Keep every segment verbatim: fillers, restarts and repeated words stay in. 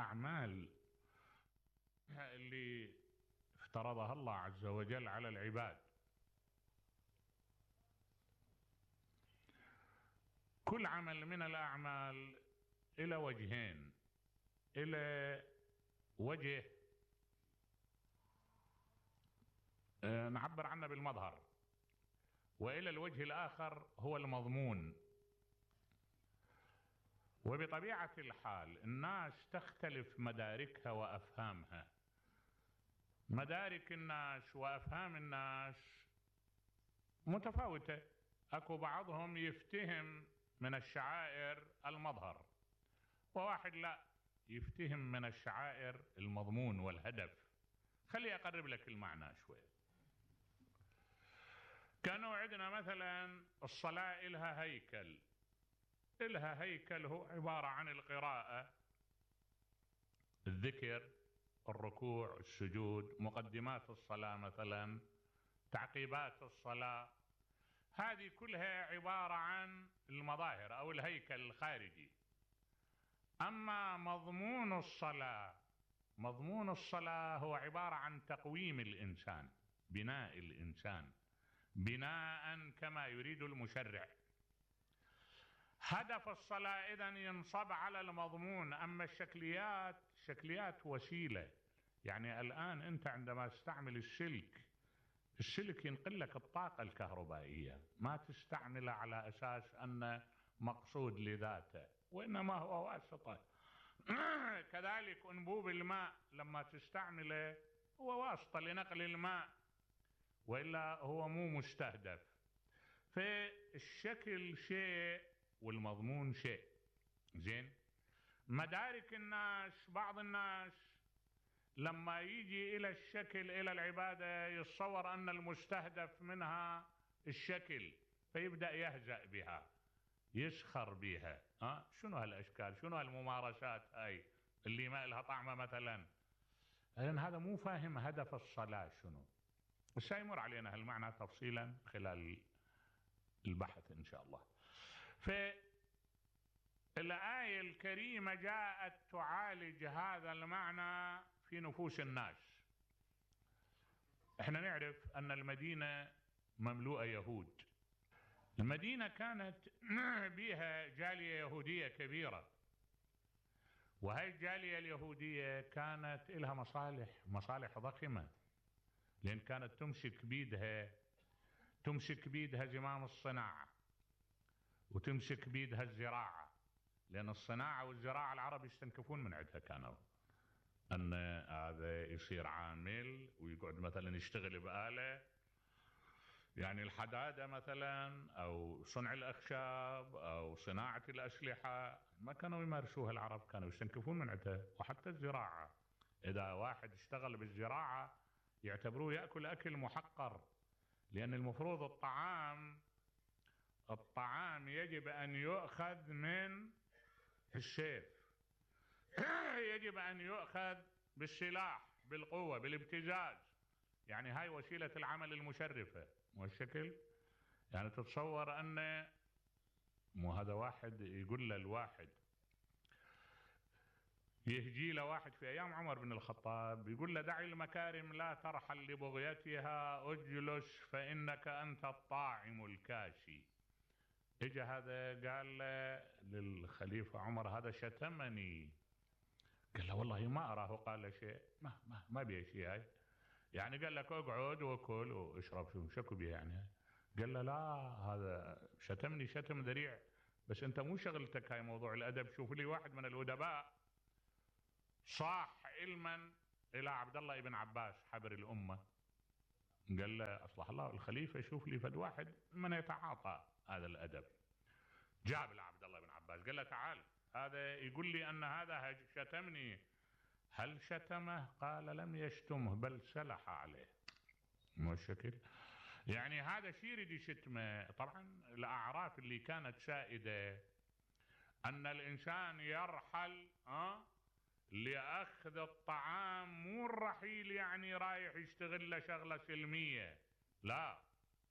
الأعمال اللي افترضها الله عز وجل على العباد. كل عمل من الأعمال إلى وجهين، إلى وجه نعبر عنه بالمظهر، وإلى الوجه الآخر هو المضمون. وبطبيعة الحال الناس تختلف مداركها وأفهامها. مدارك الناس وأفهام الناس متفاوتة. أكو بعضهم يفتهم من الشعائر المظهر، وواحد لا يفتهم من الشعائر المضمون والهدف. خلي أقرب لك المعنى شوي. كانوا عندنا مثلا الصلاة إلها هيكل. إلها هيكل هو عبارة عن القراءة، الذكر، الركوع، السجود، مقدمات الصلاة مثلا، تعقيبات الصلاة. هذه كلها عبارة عن المظاهر أو الهيكل الخارجي. أما مضمون الصلاة، مضمون الصلاة هو عبارة عن تقويم الإنسان، بناء الإنسان بناء كما يريد المشرع. هدف الصلاة إذن ينصب على المضمون. أما الشكليات، شكليات وسيلة. يعني الآن أنت عندما تستعمل السلك، السلك ينقل لك الطاقة الكهربائية، ما تستعمله على أساس أنه مقصود لذاته، وإنما هو واسطة. كذلك أنبوب الماء لما تستعمله هو واسطة لنقل الماء، وإلا هو مو مستهدف. فالشكل شيء والمضمون شيء. زين، مدارك الناس، بعض الناس لما يجي إلى الشكل، إلى العبادة، يتصور أن المستهدف منها الشكل، فيبدأ يهزأ بها، يسخر بها. ها شنو هالأشكال، شنو هالممارسات هاي اللي ما لها طعمة مثلا. لأن هذا مو فاهم هدف الصلاة شنو. بس يمر علينا هالمعنى تفصيلا خلال البحث إن شاء الله. فالآية الكريمة جاءت تعالج هذا المعنى في نفوس الناس. احنا نعرف أن المدينة مملوءة يهود. المدينة كانت بها جالية يهودية كبيرة، وهي الجالية اليهودية كانت لها مصالح، مصالح ضخمة، لأن كانت تمسك بيدها، تمسك بيدها زمام الصناعة، وتمسك بيدها الزراعة. لأن الصناعة والزراعة العرب يستنكفون من عندها. كانوا أن هذا يصير عامل ويقعد مثلا يشتغل بآلة، يعني الحدادة مثلا أو صنع الأخشاب أو صناعة الأسلحة، ما كانوا يمارسوها العرب، كانوا يستنكفون من عندها. وحتى الزراعة، إذا واحد اشتغل بالزراعة يعتبروه يأكل أكل محقر، لأن المفروض الطعام الطعام يجب أن يؤخذ من السيف، يجب أن يؤخذ بالسلاح، بالقوة، بالابتزاز. يعني هاي وسيلة العمل المشرفة، والشكل يعني تتصور أن مو هذا واحد يقول له الواحد، يهجي له واحد في أيام عمر بن الخطاب يقول له: دعي المكارم لا ترحل لبغيتها، اجلس فإنك أنت الطاعم الكاشي. اجى هذا قال للخليفة عمر: هذا شتمني. قال له: والله ما أراه قال شيء، ما ما ما بيه شيء. هاي يعني قال لك اقعد وكل واشرب. شو شكو بيه يعني؟ قال له: لا، هذا شتمني شتم ذريع، بس انت مو شغلتك هاي موضوع الادب. شوف لي واحد من الادباء صاح علما الى عبد الله بن عباس حبر الامه، قال له: اصلح الله الخليفه، شوف لي فد واحد من يتعاطى هذا الادب. جاب لعبد الله بن عباس قال له: تعال، هذا يقول لي ان هذا شتمني، هل شتمه؟ قال: لم يشتمه بل سلح عليه. مو الشكل؟ يعني هذا شيء يريد يشتمه. طبعا الاعراف اللي كانت سائده ان الانسان يرحل أه؟ لاخذ الطعام، مو الرحيل يعني رايح يشتغل له شغله سلميه، لا،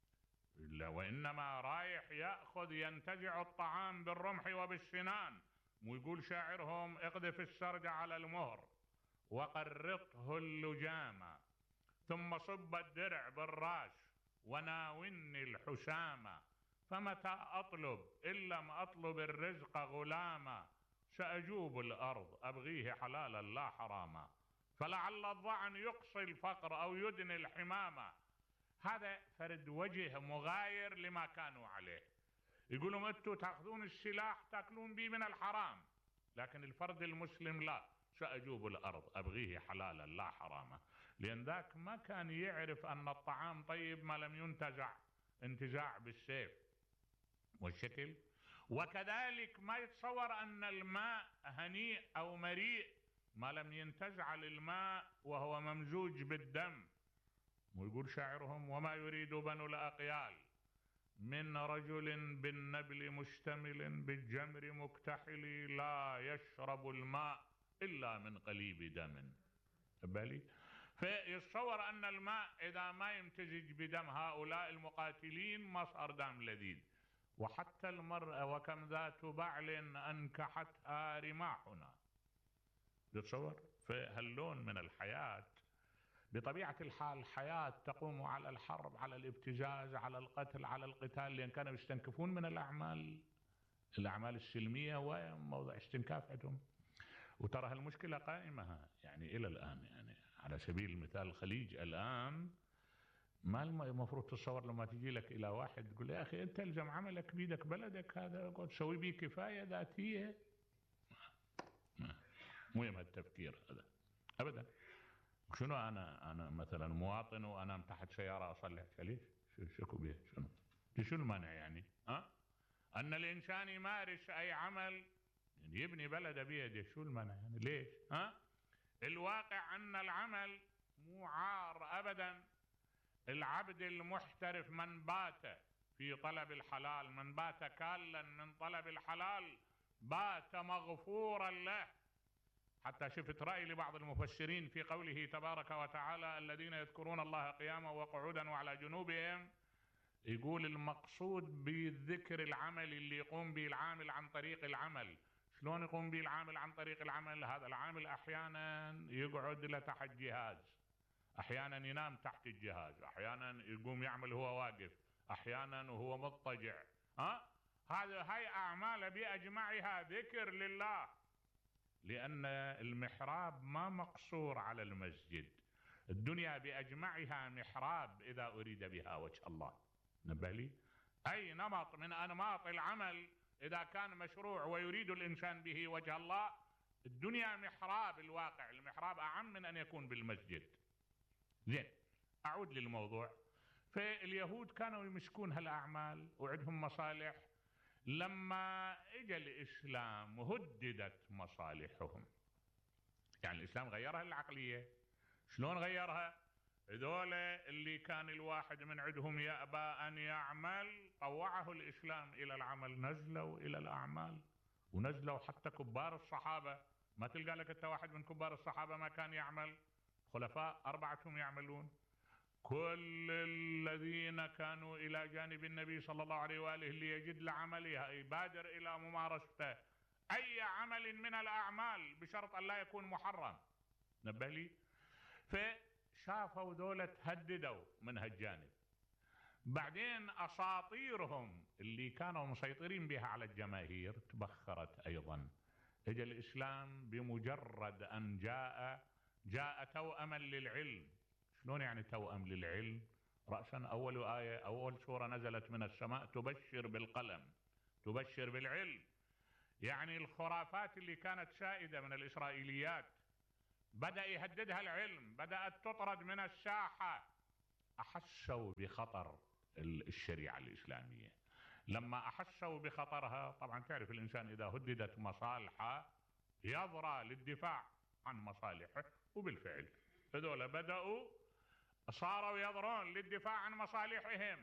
وانما رايح ياخذ، ينتزع الطعام بالرمح وبالسنان، ويقول شاعرهم: اقذف السرج على المهر وقرطه اللجامة، ثم صب الدرع بالراس وناولني الحسامة، فمتى أطلب إن لم أطلب الرزق غلاما، سأجوب الأرض أبغيه حلالا لا حراما، فلعل الظعن يقصي الفقر أو يدني الحمامة. هذا فرد وجه مغاير لما كانوا عليه. يقولون أنتم تأخذون السلاح تأكلون به من الحرام، لكن الفرد المسلم لا، سأجوب الأرض أبغيه حلالا لا حراما، لأن ذاك ما كان يعرف أن الطعام طيب ما لم ينتزع انتزاع بالسيف والشكل. وكذلك ما يتصور أن الماء هنيء أو مريء ما لم ينتزع للماء وهو ممزوج بالدم. ويقول شاعرهم: وما يريد بنو الأقيال من رجل بالنبل مشتمل بالجمر مكتحل، لا يشرب الماء إلا من قليب دم. بالي فيتصور أن الماء إذا ما يمتزج بدم هؤلاء المقاتلين ما صار دم لذيذ. وحتى المرأة وكم ذات بعل أنكحتها رماحنا. يتصور فهاللون من الحياة. بطبيعة الحال الحياة تقوم على الحرب، على الابتزاز، على القتل، على القتال، لأن كانوا يستنكفون من الأعمال الأعمال السلمية وموضع استنكاف عندهم. وترى هالمشكلة قائمة يعني إلى الآن. يعني على سبيل المثال الخليج الآن ما المفروض تصور لما تجي لك إلى واحد تقول له: يا أخي أنت الزم عملك بيدك بلدك، هذا تسوي به كفاية ذاتية. مو يهم هالتفكير هذا أبدا. شنو أنا أنا مثلا مواطن وأنام تحت سيارة أصلح، ليش؟ شكو بيه شنو؟ شو المانع يعني؟ ها؟ أن الإنسان يمارس أي عمل يعني يبني بلده بيده، شو المانع يعني؟ ليش؟ ها؟ الواقع أن العمل مو عار أبدا. العبد المحترف من بات في طلب الحلال، من بات كالا من طلب الحلال بات مغفورا له. حتى شفت رأي لبعض المفسرين في قوله تبارك وتعالى: الذين يذكرون الله قياما وقعودا وعلى جنوبهم، يقول المقصود بالذكر العمل اللي يقوم به العامل عن طريق العمل. شلون يقوم به العامل عن طريق العمل؟ هذا العامل أحيانا يقعد له تحت جهاز، أحيانا ينام تحت الجهاز، أحيانا يقوم يعمل هو واقف، أحيانا وهو مضطجع. ها؟ هذا هاي أعمال بأجمعها ذكر لله، لأن المحراب ما مقصور على المسجد. الدنيا بأجمعها محراب إذا أريد بها وجه الله. نبالي أي نمط من أنماط العمل إذا كان مشروع ويريد الإنسان به وجه الله، الدنيا محراب. الواقع المحراب أعم من أن يكون بالمسجد. زين، أعود للموضوع. فاليهود كانوا يمسكون هالأعمال وعندهم مصالح. لما اجى الإسلام هددت مصالحهم. يعني الإسلام غيرها العقلية. شلون غيرها؟ هذول اللي كان الواحد من عندهم يأبى أن يعمل، طوعه الإسلام إلى العمل، نزلوا إلى الأعمال. ونزلوا حتى كبار الصحابة. ما تلقى لك أنت واحد من كبار الصحابة ما كان يعمل. خلفاء أربعتهم يعملون. كل الذين كانوا إلى جانب النبي صلى الله عليه وآله ليجد لعملها يبادر إلى ممارسته أي عمل من الأعمال بشرط أن لا يكون محرم. نبه لي. فشافوا دولة تهددوا من هالجانب. بعدين أساطيرهم اللي كانوا مسيطرين بها على الجماهير تبخرت أيضا. اجى الإسلام بمجرد أن جاء جاء توأما للعلم. شلون يعني توأم للعلم؟ رأسا أول آية أول سورة نزلت من السماء تبشر بالقلم، تبشر بالعلم. يعني الخرافات اللي كانت سائدة من الإسرائيليات بدأ يهددها العلم، بدأت تطرد من الساحة. أحسوا بخطر الشريعة الإسلامية. لما أحسوا بخطرها، طبعا تعرف الإنسان إذا هددت مصالحه يضرى للدفاع عن مصالحه، وبالفعل هذول بدأوا صاروا يضرون للدفاع عن مصالحهم.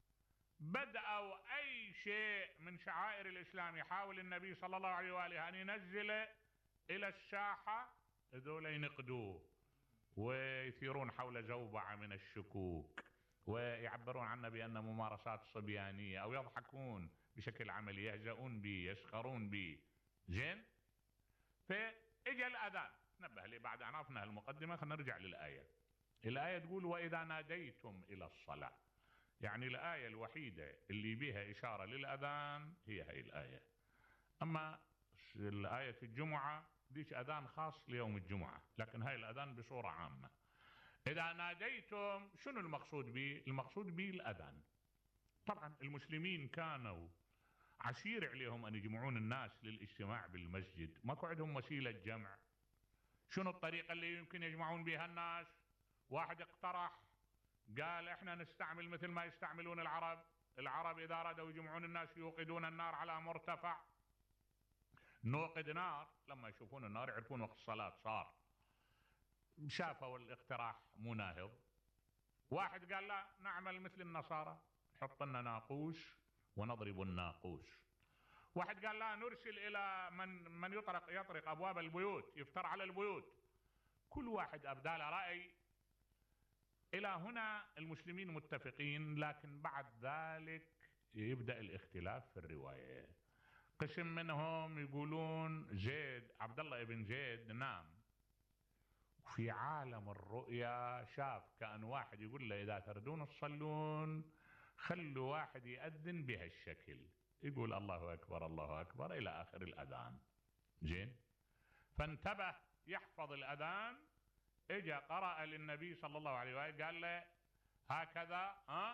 بدأوا أي شيء من شعائر الإسلام يحاول النبي صلى الله عليه وآله أن ينزله إلى الساحة، هذول ينقدوه ويثيرون حول زوبعة من الشكوك، ويعبرون عنه بأن ممارسات صبيانية، أو يضحكون بشكل عملي، يهزؤون به، يسخرون به. زين. فاجى الأذان، نبه لي بعد أن عرفنا المقدمة خلينا نرجع للآية. الآية تقول وإذا ناديتم إلى الصلاة، يعني الآية الوحيدة اللي بها إشارة للأذان هي هي الآية. أما الآية الجمعة ديش أذان خاص ليوم الجمعة، لكن هاي الأذان بصورة عامة. إذا ناديتم شنو المقصود به؟ المقصود به الأذان. طبعا المسلمين كانوا عسير عليهم أن يجمعون الناس للاجتماع بالمسجد، ماكو عندهم وسيلة جمع. شنو الطريقة اللي يمكن يجمعون بها الناس؟ واحد اقترح قال احنا نستعمل مثل ما يستعملون العرب. العرب إذا أرادوا يجمعون الناس يوقدون النار على مرتفع. نوقد نار، لما يشوفون النار يعرفون وقت الصلاة صار. شافوا الاقتراح مناهض. واحد قال لا، نعمل مثل النصارى، نحط لنا ناقوس ونضرب الناقوس. واحد قال لا، نرسل إلى من من يطرق يطرق أبواب البيوت، يفتر على البيوت. كل واحد أبدى له رأي. إلى هنا المسلمين متفقين، لكن بعد ذلك يبدأ الاختلاف في الرواية. قسم منهم يقولون زيد عبد الله ابن زيد نام في عالم الرؤيا، شاف كأن واحد يقول له إذا تردون تصلون خلوا واحد يأذن بهالشكل، يقول الله أكبر الله أكبر إلى آخر الأذان. زين. فانتبه يحفظ الأذان. اجى قرأ للنبي صلى الله عليه وآله قال له هكذا ها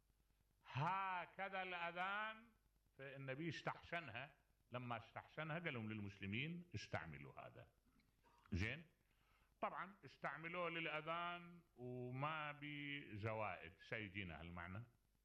هكذا الأذان. فالنبي استحسنها، لما استحسنها قال لهم للمسلمين استعملوا هذا. زين. طبعا استعملوه للأذان وما بزوائد سيجينا هالمعنى.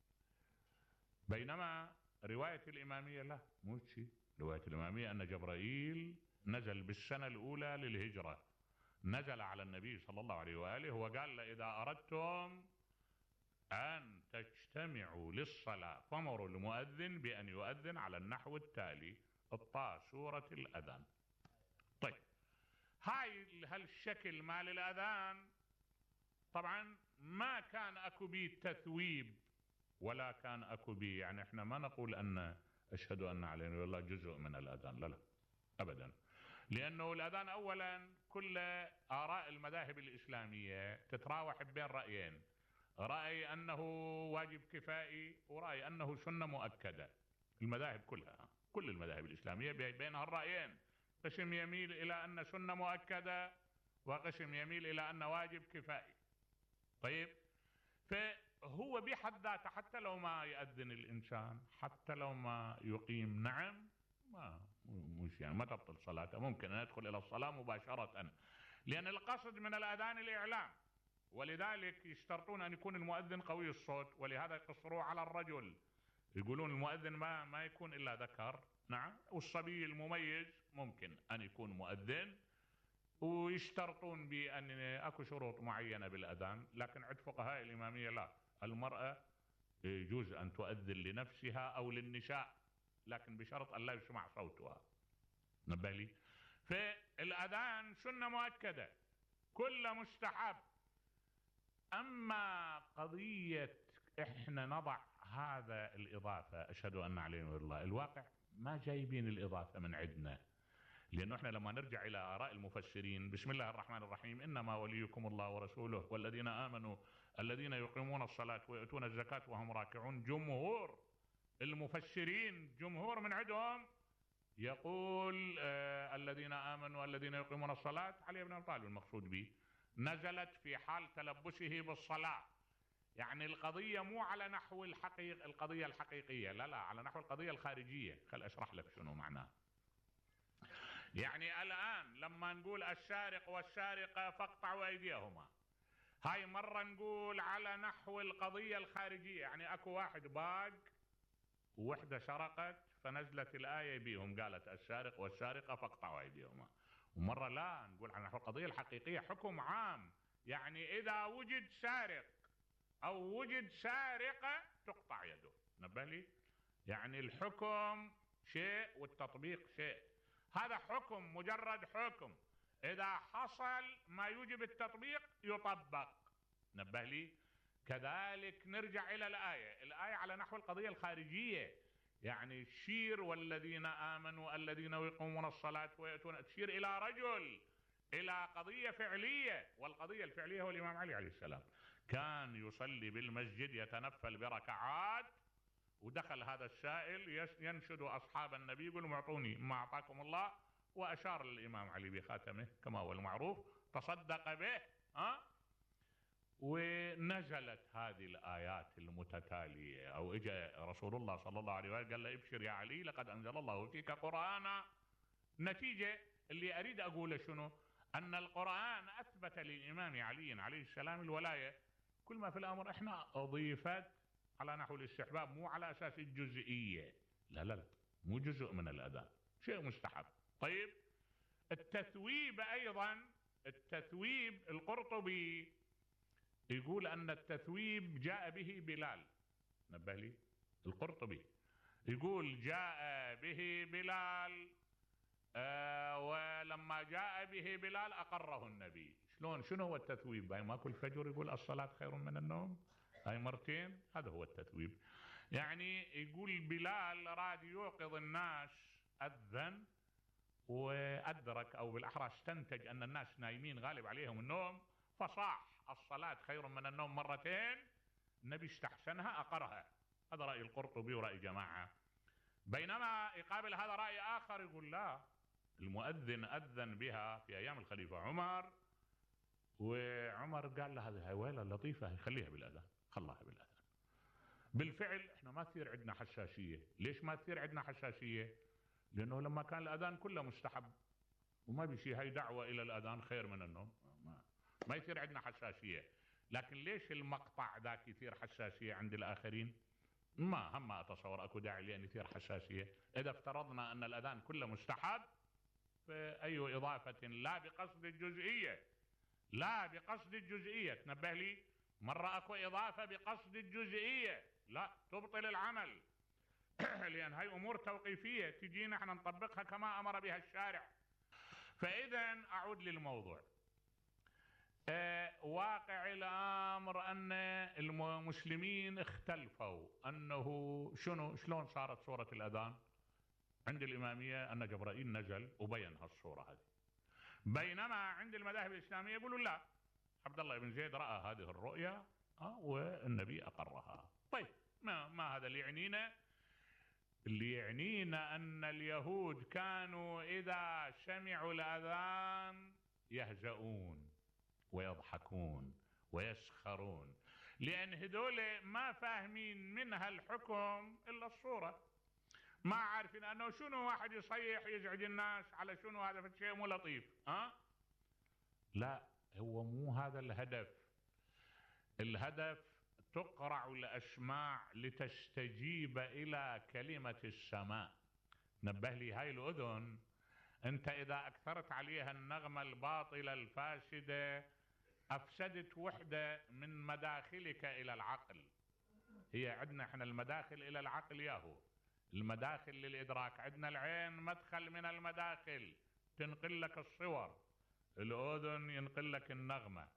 بينما رواية الإمامية لا، مو شيء. رواية الإمامية أن جبرائيل نزل بالسنة الأولى للهجرة، نزل على النبي صلى الله عليه وآله وقال له إذا أردتم أن تجتمعوا للصلاة فامروا المؤذن بأن يؤذن على النحو التالي، اطاع سورة الأذان. طيب هاي هالشكل مال الأذان طبعا ما كان أكو بيه تثويب ولا كان أكو بيه، يعني احنا ما نقول أن أشهد أن علينا والله جزء من الأذان، لا لا أبدا. لأنه الأذان أولا كل آراء المذاهب الإسلامية تتراوح بين رأيين، رأي أنه واجب كفائي ورأي أنه سنة مؤكدة. المذاهب كلها، كل المذاهب الإسلامية بينها الرأيين، قسم يميل إلى أن سنة مؤكدة وقسم يميل إلى أن واجب كفائي. طيب فهو بحد ذاته حتى لو ما يأذن الإنسان، حتى لو ما يقيم، نعم ما مش يعني ما تبطل صلاته، ممكن أن يدخل إلى الصلاة مباشرة، لأن القصد من الأذان الإعلام، ولذلك يشترطون أن يكون المؤذن قوي الصوت، ولهذا يقصروه على الرجل، يقولون المؤذن ما ما يكون إلا ذكر. نعم. والصبي المميز ممكن أن يكون مؤذن، ويشترطون بأن أكو شروط معينة بالأذان. لكن عند فقهاء الإمامية لا، المرأة يجوز أن تؤذن لنفسها أو للنساء، لكن بشرط أن لا يسمع صوتها. نبه لي. فالأذان سنة مؤكدة كل مستحب. أما قضية إحنا نضع هذا الإضافة أشهد أن علينا الله، الواقع ما جايبين الإضافة من عندنا، لأنه إحنا لما نرجع إلى آراء المفسرين بسم الله الرحمن الرحيم إنما وليكم الله ورسوله والذين آمنوا الذين يقيمون الصلاة ويؤتون الزكاة وهم راكعون، جمهور المفسرين جمهور من عندهم يقول آه الذين آمنوا والذين يقيمون الصلاة علي بن أبي طالب المقصود به، نزلت في حال تلبسه بالصلاة. يعني القضية مو على نحو الحقيقة القضية الحقيقية، لا لا، على نحو القضية الخارجية. خل أشرح لك شنو معناه. يعني الآن لما نقول السارق والسارقة فاقطعوا أيديهما، هاي مرة نقول على نحو القضية الخارجية، يعني أكو واحد باق ووحدة سرقت فنزلت الآية بيهم قالت السارق والسارقة فاقطعوا أيديهما. ومرة لا، نقول على نحو القضية الحقيقية حكم عام، يعني إذا وجد سارق أو وجد سارقة تقطع يده. نبه لي. يعني الحكم شيء والتطبيق شيء، هذا حكم مجرد حكم، إذا حصل ما يوجب التطبيق يطبق. نبه لي. كذلك نرجع إلى الآية، الآية على نحو القضية الخارجية، يعني الشير والذين آمنوا الذين يقومون الصلاة ويأتون، تشير إلى رجل، إلى قضية فعلية، والقضية الفعلية هو الإمام علي عليه السلام. كان يصلي بالمسجد يتنفل بركعات، ودخل هذا السائل ينشد أصحاب النبي يقول اعطوني ما أعطاكم الله، وأشار للإمام علي بخاتمه كما هو المعروف، تصدق به. ها ونزلت هذه الآيات المتتالية، أو إجا رسول الله صلى الله عليه وسلم قال له ابشر يا علي لقد أنزل الله فيك قرآنا. نتيجة اللي أريد أقوله شنو؟ أن القرآن أثبت للإمام علي عليه السلام الولاية. كل ما في الأمر إحنا أضيفت على نحو الاستحباب، مو على أساس الجزئية، لا لا لا، مو جزء من الأذان، شيء مستحب. طيب التثويب أيضا، التثويب القرطبي يقول أن التثويب جاء به بلال. نبه لي القرطبي يقول جاء به بلال، آه ولما جاء به بلال أقره النبي. شلون؟ شنو هو التثويب؟ هاي ماكو الفجر يقول الصلاة خير من النوم، هاي مرتين، هذا هو التثويب. يعني يقول بلال راد يوقظ الناس، أذن وأدرك أو بالأحرى استنتج أن الناس نايمين غالب عليهم النوم، فصاح الصلاة خير من النوم مرتين، النبي استحسنها أقرها. هذا رأي القرطبي ورأي جماعة. بينما يقابل هذا رأي آخر يقول لا، المؤذن أذن بها في أيام الخليفة عمر، وعمر قال له هذه ويلة لطيفة خليها بالأذان، خلاها بالأذان. بالفعل احنا ما تصير عندنا حساسية. ليش ما تصير عندنا حساسية؟ لأنه لما كان الأذان كله مستحب وما بشي، هاي دعوة إلى الأذان خير من النوم، ما, ما يصير عندنا حساسية. لكن ليش المقطع ذاك يثير حساسية عند الآخرين؟ ما هم أتصور أكو داعي لأن يثير حساسية. إذا افترضنا أن الأذان كله مستحب، فأي إضافة لا بقصد الجزئية، لا بقصد الجزئية، تنبه لي، مرة أكو إضافة بقصد الجزئية لا تبطل العمل لأن هاي أمور توقيفية تجينا احنا نطبقها كما أمر بها الشارع. فإذا أعود للموضوع. آه واقع الأمر أن المسلمين اختلفوا أنه شنو شلون صارت صورة الأذان. عند الإمامية أن جبرائيل نزل وبين هالصورة هذه، بينما عند المذاهب الإسلامية يقولوا لا، عبد الله بن زيد رأى هذه الرؤيا آه والنبي أقرها. طيب ما, ما هذا اللي يعنينا؟ اللي يعنينا أن اليهود كانوا إذا سمعوا الأذان يهزؤون ويضحكون ويسخرون، لأن هذول ما فاهمين منها الحكم إلا الصورة، ما عارفين أنه شنو واحد يصيح يزعج الناس على شنو، هذا شيء مو لطيف. ها؟ لا، هو مو هذا الهدف. الهدف تقرع الأسماع لتستجيب إلى كلمة السماء. نبه لي هاي الأذن، أنت إذا أكثرت عليها النغمة الباطلة الفاسدة أفسدت وحدة من مداخلك إلى العقل. هي عندنا احنا المداخل إلى العقل ياهو، المداخل للإدراك، عندنا العين مدخل من المداخل تنقل لك الصور، الأذن ينقل لك النغمة،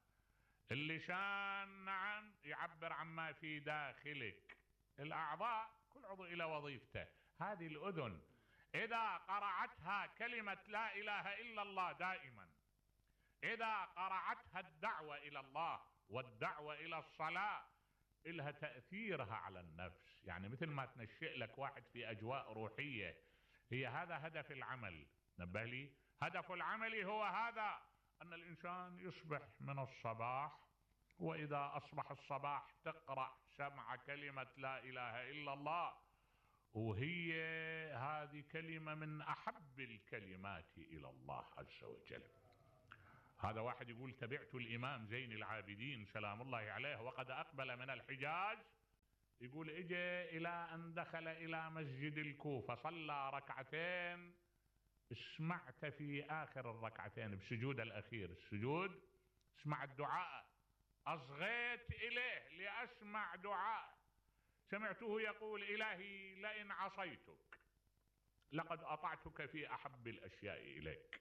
اللسان نعم يعبر عما في داخلك، الأعضاء كل عضو إلى وظيفته. هذه الأذن إذا قرعتها كلمة لا إله إلا الله دائما، إذا قرعتها الدعوة إلى الله والدعوة إلى الصلاة، إلها تأثيرها على النفس. يعني مثل ما تنشئ لك واحد في أجواء روحية، هي هذا هدف العمل. نبه لي، هدف العمل هو هذا، أن الإنسان يصبح من الصباح، وإذا أصبح الصباح تقرأ سمع كلمة لا إله إلا الله، وهي هذه كلمة من أحب الكلمات إلى الله عز وجل. هذا واحد يقول تبعت الإمام زين العابدين سلام الله عليه وقد أقبل من الحجاز، يقول إجا إلى أن دخل إلى مسجد الكوفة صلى ركعتين، سمعت في آخر الركعتين بسجود الأخير السجود اسمع الدعاء، أصغيت إليه لأسمع دعاء، سمعته يقول إلهي لئن عصيتك لقد أطعتك في أحب الأشياء إليك،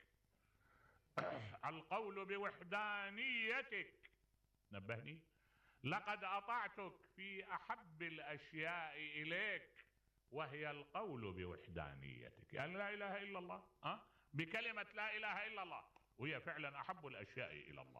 القول بوحدانيتك، نبهني، لقد أطعتك في أحب الأشياء إليك، وهي القول بوحدانيتك. يعني لا إله إلا الله، أه؟ بكلمة لا إله إلا الله، وهي فعلا أحب الأشياء إلى الله.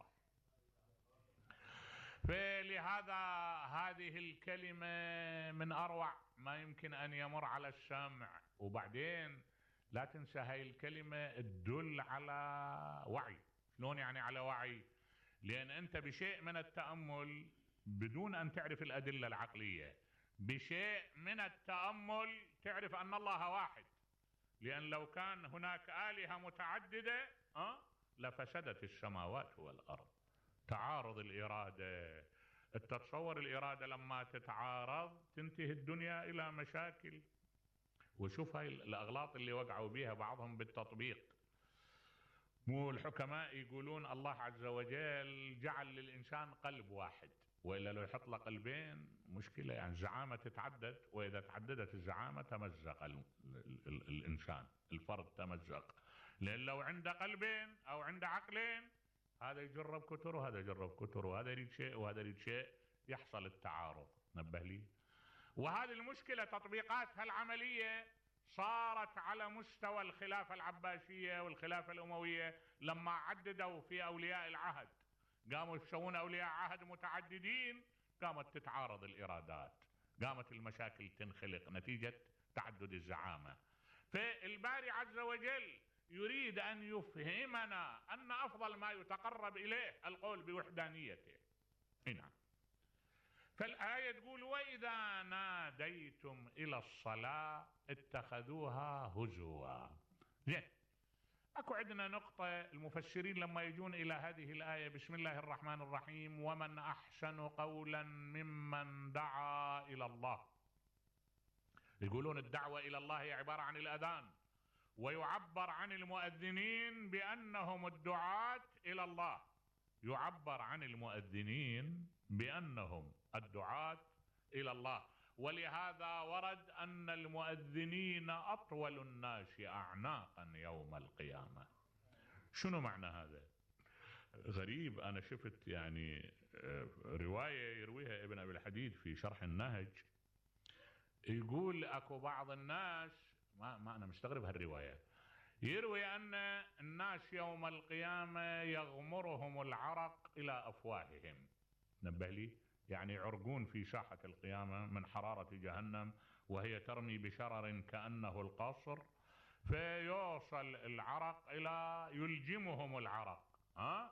فلهذا هذه الكلمة من أروع ما يمكن أن يمر على السمع. وبعدين لا تنسى هاي الكلمة تدل على وعي. شلون يعني على وعي؟ لأن أنت بشيء من التأمل بدون أن تعرف الأدلة العقلية، بشيء من التأمل تعرف أن الله واحد. لأن لو كان هناك آلهة متعددة أه؟ لفسدت السماوات والأرض. تعارض الإرادة، التصور الإرادة لما تتعارض تنتهي الدنيا إلى مشاكل. وشوف هاي الأغلاط اللي وقعوا بها بعضهم بالتطبيق. مو الحكماء يقولون الله عز وجل جعل للإنسان قلب واحد، وإلا لو يحط له قلبين مشكلة. يعني الزعامة تتعدد، وإذا تعددت الزعامة تمزق ال ال ال الإنسان، الفرد تمزق. لأن لو عنده قلبين أو عنده عقلين، هذا يجرب كتر وهذا يجرب كتر، وهذا يريد شيء وهذا يريد شيء، يحصل التعارض. نبه لي. وهذه المشكلة تطبيقاتها العملية صارت على مستوى الخلافة العباسية والخلافة الأموية. لما عددوا في أولياء العهد، قاموا يسوون أولياء عهد متعددين، قامت تتعارض الإرادات، قامت المشاكل تنخلق نتيجة تعدد الزعامة. فالباري عز وجل يريد أن يفهمنا أن أفضل ما يتقرب إليه القول بوحدانيته. نعم. فالآية تقول: وإذا ناديتم إلى الصلاة اتخذوها هزوا. زين، أكو عندنا نقطة. المفسرين لما يجون إلى هذه الآية: بسم الله الرحمن الرحيم، ومن أحسن قولا ممن دعا إلى الله. يقولون الدعوة إلى الله هي عبارة عن الأذان، ويعبر عن المؤذنين بأنهم الدعاة إلى الله. يعبر عن المؤذنين بأنهم الدعاة إلى الله. ولهذا ورد أن المؤذنين أطول الناس أعناقا يوم القيامة. شنو معنى هذا؟ غريب. أنا شفت يعني رواية يرويها ابن أبي الحديد في شرح النهج، يقول أكو بعض الناس، ما, ما أنا مستغرب هالرواية، يروي أن الناس يوم القيامة يغمرهم العرق إلى أفواههم. نبه لي. يعني يعرقون في ساحة القيامة من حرارة جهنم، وهي ترمي بشرر كأنه القصر، فيوصل العرق إلى يلجمهم العرق. ها؟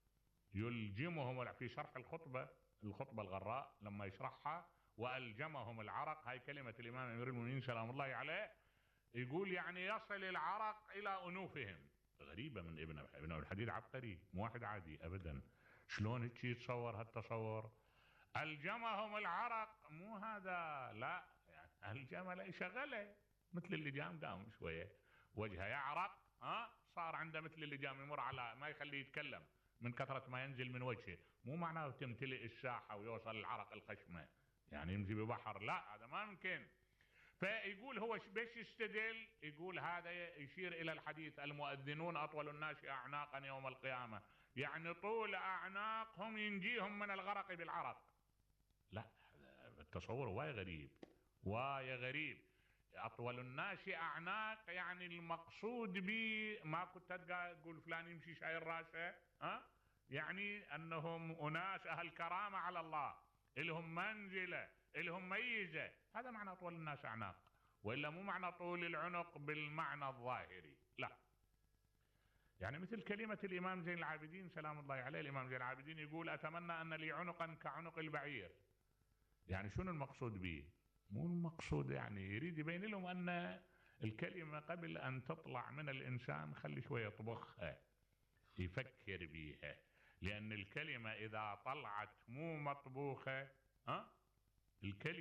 يلجمهم في شرح الخطبة الخطبة الغراء لما يشرحها: وألجمهم العرق. هاي كلمة الإمام أمير المؤمنين سلام الله عليه. يقول يعني يصل العرق إلى أنوفهم. غريبة من ابن ابن الحديد. عبقري، مو واحد عادي أبدا. شلون هيك يتصور هالتصور؟ ألجمهم العرق، مو هذا، لا يعني الجمل يشغله مثل اللجام، قام شوية وجهه يعرق، ها صار عنده مثل اللجام، يمر على ما يخليه يتكلم من كثرة ما ينزل من وجهه. مو معناه تمتلئ الساحة ويوصل العرق الخشمة يعني يمشي ببحر، لا هذا ما ممكن. فيقول هو بيش يستدل؟ يقول هذا يشير إلى الحديث: المؤذنون أطول الناس أعناقا يوم القيامة. يعني طول أعناقهم ينجيهم من الغرق بالعرق. لا، التصور واي غريب، واي غريب. أطول الناس أعناق يعني المقصود به ما كنت تقول فلان يمشي شايل راسه، ها؟ يعني أنهم أناس أهل كرامة على الله، إلهم منزلة، إلهم ميزة. هذا معنى أطول الناس أعناق، وإلا مو معنى طول العنق بالمعنى الظاهري، لا. يعني مثل كلمة الإمام زين العابدين سلام الله عليه. الإمام زين العابدين يقول: أتمنى أن لي عنقا كعنق البعير. يعني شنو المقصود به؟ مو المقصود يعني يريد يبين لهم أن الكلمة قبل أن تطلع من الإنسان خلي شوية يطبخها، يفكر بيها. لأن الكلمة إذا طلعت مو مطبوخة، ها الكلمة